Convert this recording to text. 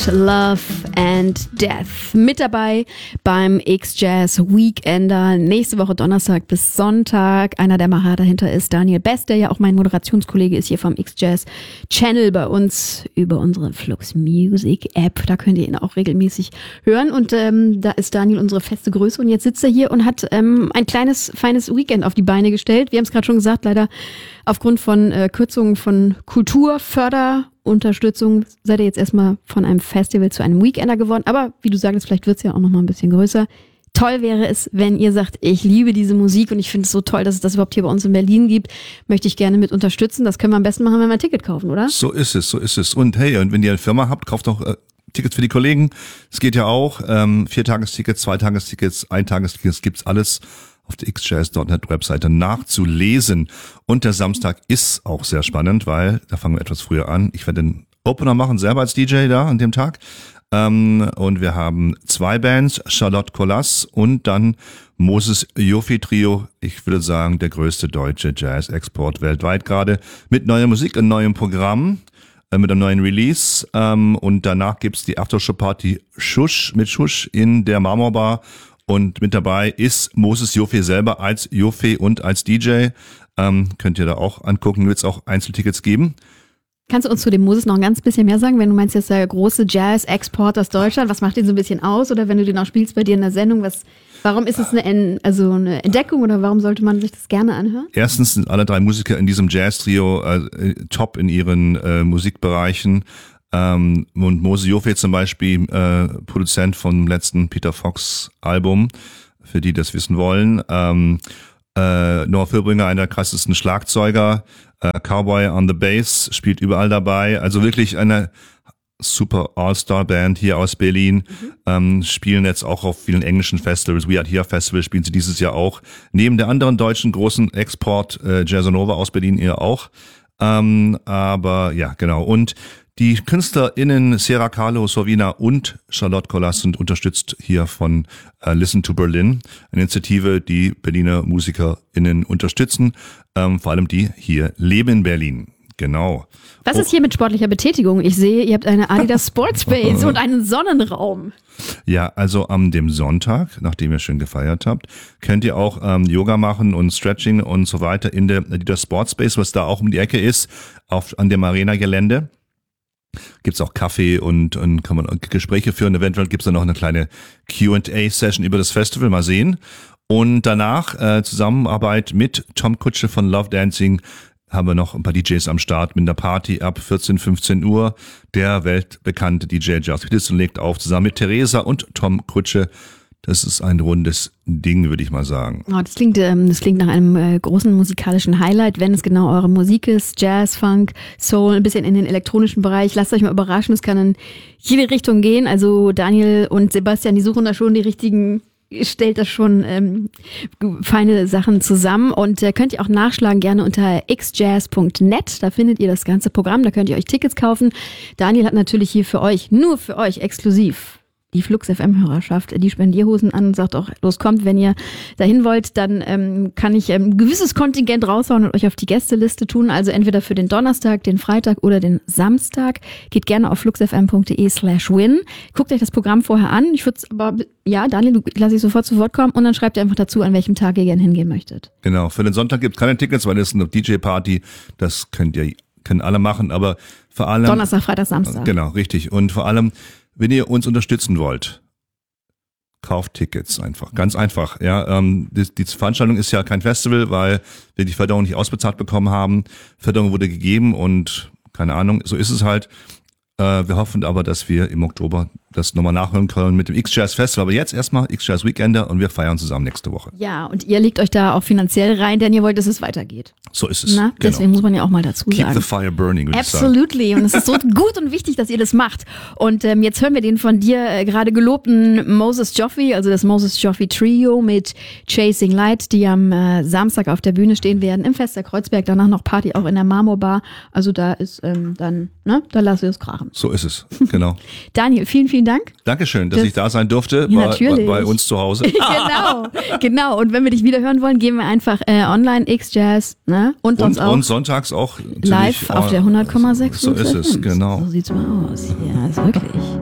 Love and Death. Mit dabei beim X-Jazz Weekender. Nächste Woche Donnerstag bis Sonntag. Einer der Macher dahinter ist Daniel Best, der ja auch mein Moderationskollege ist hier vom X-Jazz Channel bei uns über unsere Flux Music App. Da könnt ihr ihn auch regelmäßig hören. Und da ist Daniel unsere feste Größe. Und jetzt sitzt er hier und hat ein kleines, feines Weekend auf die Beine gestellt. Wir haben es gerade schon gesagt, leider aufgrund von Kürzungen von Kulturförderunterstützung seid ihr jetzt erstmal von einem Festival zu einem Weekender geworden. Aber wie du sagst, vielleicht wird es ja auch noch mal ein bisschen größer. Toll wäre es, wenn ihr sagt, ich liebe diese Musik und ich finde es so toll, dass es das überhaupt hier bei uns in Berlin gibt. Möchte ich gerne mit unterstützen. Das können wir am besten machen, wenn wir ein Ticket kaufen, oder? So ist es, so ist es. Und hey, und wenn ihr eine Firma habt, kauft doch Tickets für die Kollegen. Es geht ja auch. 4-Tagestickets, 2-Tagestickets, 1-Tagestickets, gibt's alles auf der xjazz.net Webseite nachzulesen. Und der Samstag ist auch sehr spannend, weil da fangen wir etwas früher an. Ich werde den Opener machen, selber als DJ da an dem Tag. Und wir haben 2 Bands, Charlotte Colas und dann Moses Jofi Trio. Ich würde sagen, der größte deutsche Jazz-Export weltweit gerade. Mit neuer Musik, einem neuen Programm, mit einem neuen Release. Und danach gibt's die Aftershow-Party Schusch mit Schusch in der Marmorbar. Und mit dabei ist Moses Jofi selber als Jofi und als DJ. Könnt ihr da auch angucken. Wird es auch Einzeltickets geben. Kannst du uns zu dem Moses noch ein ganz bisschen mehr sagen? Wenn du meinst, jetzt der große Jazz-Export aus Deutschland, was macht den so ein bisschen aus? Oder wenn du den auch spielst bei dir in der Sendung, warum ist es eine Entdeckung oder warum sollte man sich das gerne anhören? Erstens sind alle 3 Musiker in diesem Jazz-Trio top in ihren Musikbereichen. Und Moses Jofi zum Beispiel, Produzent vom letzten Peter Fox Album, für die das wissen wollen. Noah Fürbringer, einer der krassesten Schlagzeuger, Cowboy on the Bass, spielt überall dabei. Also wirklich eine super All-Star-Band hier aus Berlin. Spielen jetzt auch auf vielen englischen Festivals. We Are Here Festival spielen sie dieses Jahr auch. Neben der anderen deutschen großen Export Jazzanova aus Berlin ihr auch. Aber ja, genau. Und die KünstlerInnen Sierra Carlo, Sorvina und Charlotte Colas sind unterstützt hier von Listen to Berlin, eine Initiative, die Berliner MusikerInnen unterstützen, vor allem die hier leben in Berlin. Genau. Was ist hier mit sportlicher Betätigung? Ich sehe, ihr habt eine Adidas Sportspace und einen Sonnenraum. Ja, also am dem Sonntag, nachdem ihr schön gefeiert habt, könnt ihr auch Yoga machen und Stretching und so weiter in der Adidas Sportspace, was da auch um die Ecke ist, an dem Arena-Gelände. Gibt's auch Kaffee und kann man Gespräche führen. Eventuell gibt's dann noch eine kleine Q&A-Session über das Festival. Mal sehen. Und danach Zusammenarbeit mit Tom Kutsche von Love Dancing haben wir noch ein paar DJs am Start mit einer Party ab 14, 15 Uhr. Der weltbekannte DJ Just Peterson legt auf, zusammen mit Theresa und Tom Kutsche. Das ist ein rundes Ding, würde ich mal sagen. Oh, das klingt nach einem großen musikalischen Highlight, wenn es genau eure Musik ist. Jazz, Funk, Soul, ein bisschen in den elektronischen Bereich. Lasst euch mal überraschen, es kann in jede Richtung gehen. Also Daniel und Sebastian, die suchen da schon die richtigen, stellt das schon feine Sachen zusammen. Und könnt ihr auch nachschlagen, gerne unter xjazz.net. Da findet ihr das ganze Programm, da könnt ihr euch Tickets kaufen. Daniel hat natürlich hier für euch, nur für euch exklusiv, die Flux FM-Hörerschaft, die Spendierhosen an und sagt auch, los kommt, wenn ihr dahin wollt, dann kann ich ein gewisses Kontingent raushauen und euch auf die Gästeliste tun. Also entweder für den Donnerstag, den Freitag oder den Samstag. Geht gerne auf fluxfm.de/win. Guckt euch das Programm vorher an. Ich würde es aber, ja, Daniel, lasse ich sofort zu Wort kommen und dann schreibt ihr einfach dazu, an welchem Tag ihr gerne hingehen möchtet. Genau, für den Sonntag gibt es keine Tickets, weil das ist eine DJ-Party. Das können alle machen, aber vor allem... Donnerstag, Freitag, Samstag. Genau, richtig. Und vor allem, wenn ihr uns unterstützen wollt, kauft Tickets einfach. Ganz einfach. Ja, die Veranstaltung ist ja kein Festival, weil wir die Förderung nicht ausbezahlt bekommen haben. Förderung wurde gegeben und keine Ahnung, so ist es halt. Wir hoffen aber, dass wir im Oktober das nochmal nachhören können mit dem X-Jazz Festival. Aber jetzt erstmal X-Jazz Weekender und wir feiern zusammen nächste Woche. Ja, und ihr legt euch da auch finanziell rein, denn ihr wollt, dass es weitergeht. So ist es. Na, deswegen muss man ja auch mal dazu sagen. Keep the fire burning, würde ich sagen. Absolutely. Und es ist so gut und wichtig, dass ihr das macht. Und jetzt hören wir den von dir gerade gelobten Moses Joffy, also das Moses Joffy Trio mit Chasing Light, die am Samstag auf der Bühne stehen werden im Fester Kreuzberg. Danach noch Party auch in der Marmorbar. Also da ist dann, da lassen wir es krachen. So ist es, genau. Daniel, vielen, vielen Dank. Dankeschön, dass ich da sein durfte bei uns zu Hause. Genau. Und wenn wir dich wieder hören wollen, gehen wir einfach online X-Jazz, ne? Und sonntags auch live auf der 100,6. So ist es, genau. So sieht's mal aus. Ja, ist wirklich.